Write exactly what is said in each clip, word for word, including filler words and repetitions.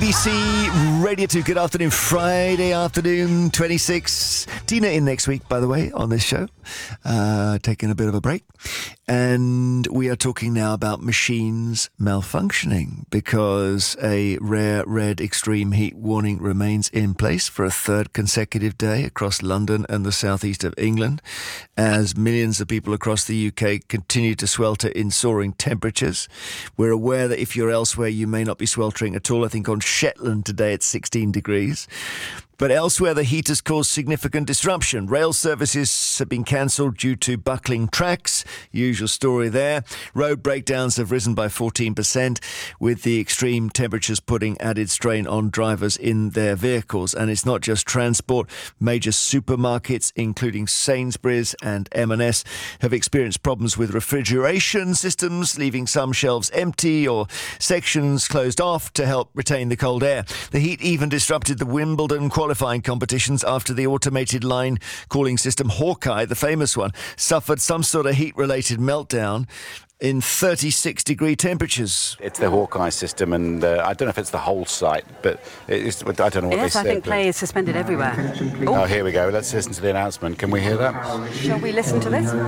B C Radio two. Good afternoon, Friday afternoon, twenty-six. Tina in next week, by the way, on this show. Uh, taking a bit of a break. And we are talking now about machines malfunctioning because a rare red extreme heat warning remains in place for a third consecutive day across London and the southeast of England as millions of people across the U K continue to swelter in soaring temperatures. We're aware that if you're elsewhere, you may not be sweltering at all. I think on Shetland today it's sixteen degrees. But elsewhere, the heat has caused significant disruption. Rail services have been cancelled due to buckling tracks. Usual story there. Road breakdowns have risen by fourteen percent, with the extreme temperatures putting added strain on drivers in their vehicles. And it's not just transport. Major supermarkets, including Sainsbury's and M and S, have experienced problems with refrigeration systems, leaving some shelves empty or sections closed off to help retain the cold air. The heat even disrupted the Wimbledon qualifying competitions after the automated line cooling system Hawkeye, the famous one, suffered some sort of heat-related meltdown in thirty-six degree temperatures. It's the Hawkeye system, and uh, I don't know if it's the whole site, but it's, I don't know what yes, they I said. think play is suspended everywhere. Oh, here we go. Let's listen to the announcement. Can we hear that? Shall we listen to this?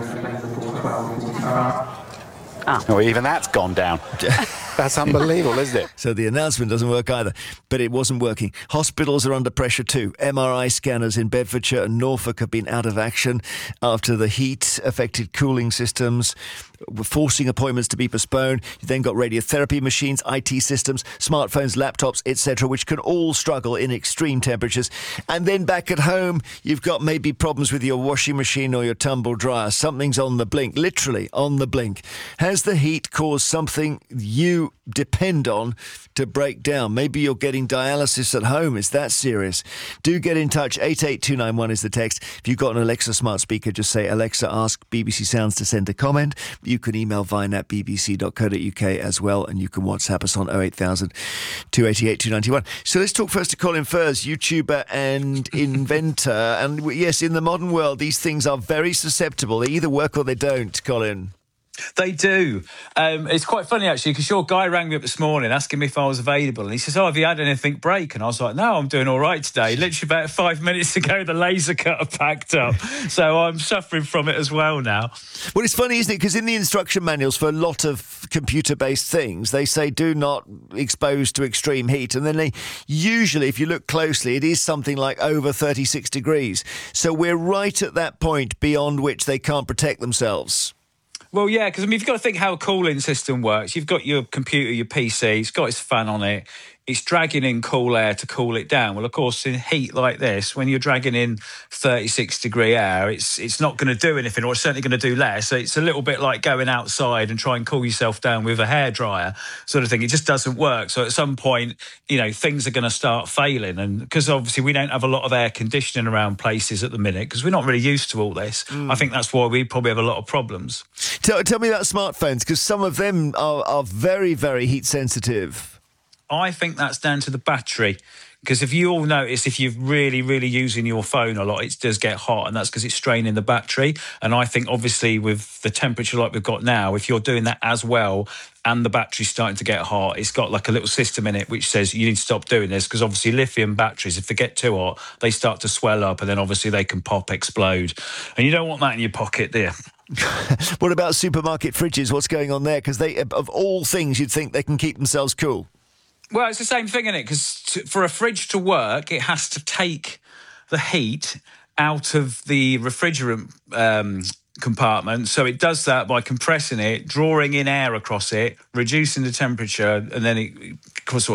Ah. Oh, even that's gone down. That's unbelievable, isn't it? So the announcement doesn't work either, but it wasn't working. Hospitals are under pressure too. M R I scanners in Bedfordshire and Norfolk have been out of action after the heat affected cooling systems, forcing appointments to be postponed. You then got radiotherapy machines, I T systems, smartphones, laptops, et cetera, which can all struggle in extreme temperatures. And then back at home, you've got maybe problems with your washing machine or your tumble dryer. Something's on the blink, literally on the blink. Has the heat caused something you depend on to break down? Maybe you're getting dialysis at home. Is that serious? Do get in touch. eight eight two nine one is the text. If you've got an Alexa smart speaker, just say, Alexa, ask B B C Sounds to send a comment. You can email vine at b b c dot co dot u k as well, and you can WhatsApp us on oh eight thousand, two eight eight, two nine one. So let's talk first to Colin Furze, YouTuber and inventor. And yes, in the modern world, these things are very susceptible. They either work or they don't, Colin. They do. Um, it's quite funny, actually, because your guy rang me up this morning asking me if I was available. And he says, oh, have you had anything break? And I was like, no, I'm doing all right today. Literally about five minutes ago, the laser cutter packed up. So I'm suffering from it as well now. Well, it's funny, isn't it? Because in the instruction manuals for a lot of computer-based things, they say do not expose to extreme heat. And then they usually, if you look closely, it is something like over thirty-six degrees. So we're right at that point beyond which they can't protect themselves. Well, yeah, because I mean, you've got to think how a cooling system works. You've got your computer, your P C, it's got its fan on it. It's dragging in cool air to cool it down. Well, of course, in heat like this, when you're dragging in thirty-six degree air, it's it's not going to do anything, or it's certainly going to do less. So it's a little bit like going outside and try and cool yourself down with a hairdryer sort of thing. It just doesn't work. So at some point, you know, things are going to start failing. And because obviously we don't have a lot of air conditioning around places at the minute, because we're not really used to all this. Mm. I think that's why we probably have a lot of problems. Tell, tell me about smartphones, because some of them are, are very, very heat sensitive. I think that's down to the battery, because if you all notice, if you're really, really using your phone a lot, it does get hot, and that's because it's straining the battery. And I think, obviously, with the temperature like we've got now, if you're doing that as well and the battery's starting to get hot, it's got like a little system in it which says you need to stop doing this, because obviously lithium batteries, if they get too hot, they start to swell up, and then obviously they can pop, explode. And you don't want that in your pocket, do you? What about supermarket fridges? What's going on there? Because they, of all things, you'd think they can keep themselves cool. Well, it's the same thing, isn't it? Because for a fridge to work, it has to take the heat out of the refrigerant um, compartment. So it does that by compressing it, drawing in air across it, reducing the temperature, and then it, of course,